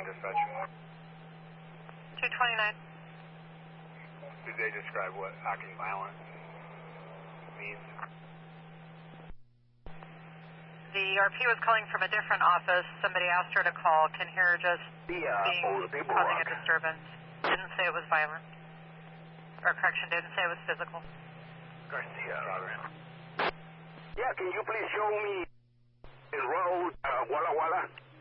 dispatch. 229. Did they describe what acting violent means? The RP was calling from a different office. Somebody asked her to call. Can hear her just causing a disturbance. Didn't say it was violent. Or correction, didn't say it was physical. Garcia. Yeah, can you please show me the road, Walla Walla?